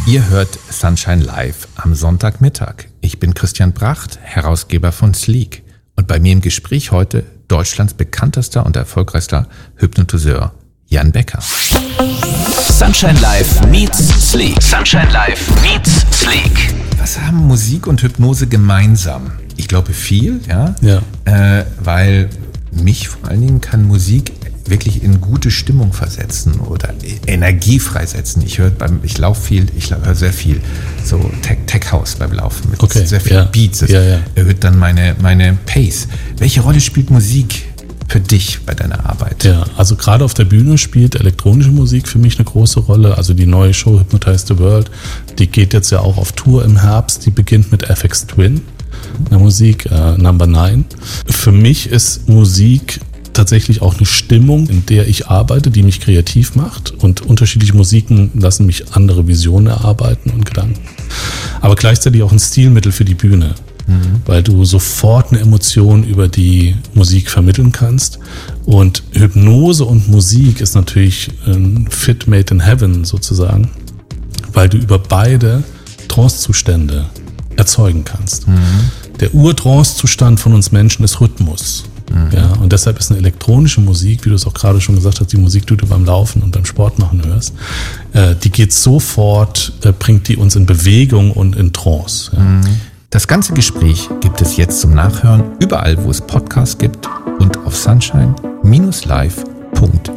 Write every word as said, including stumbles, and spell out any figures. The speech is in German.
Ihr hört Sunshine Live am Sonntagmittag. Ich bin Christian Bracht, Herausgeber von Sleek. Und bei mir im Gespräch heute Deutschlands bekanntester und erfolgreichster Hypnotiseur Jan Becker. Sunshine Live meets Sleek. Sunshine Live meets Sleek. Was haben Musik und Hypnose gemeinsam? Ich glaube viel, ja, ja. Äh, weil mich vor allen Dingen kann Musik wirklich in gute Stimmung versetzen oder Energie freisetzen. Ich höre beim, ich laufe viel, ich höre sehr viel so Tech, Tech House beim Laufen mit okay. sehr viel ja. Beats. Das ja, ja. erhöht dann meine, meine Pace. Welche Rolle spielt Musik für dich bei deiner Arbeit? Ja, also gerade auf der Bühne spielt elektronische Musik für mich eine große Rolle. Also die neue Show Hypnotize the World, die geht jetzt ja auch auf Tour im Herbst. Die beginnt mit F X Twin, der Musik äh, Number Nine. Für mich ist Musik tatsächlich auch eine Stimmung, in der ich arbeite, die mich kreativ macht, und unterschiedliche Musiken lassen mich andere Visionen erarbeiten und Gedanken. Aber gleichzeitig auch ein Stilmittel für die Bühne, mhm. weil du sofort eine Emotion über die Musik vermitteln kannst. Und Hypnose und Musik ist natürlich ein Fit made in heaven sozusagen, weil du über beide Trancezustände erzeugen kannst. Mhm. Der Ur-Trance-Zustand von uns Menschen ist Rhythmus. Mhm. Ja, und deshalb ist eine elektronische Musik, wie du es auch gerade schon gesagt hast, die Musik, die du beim Laufen und beim Sport machen hörst, äh, die geht sofort, äh, bringt die uns in Bewegung und in Trance. Ja. Mhm. Das ganze Gespräch gibt es jetzt zum Nachhören überall, wo es Podcasts gibt und auf sunshine Bindestrich live Punkt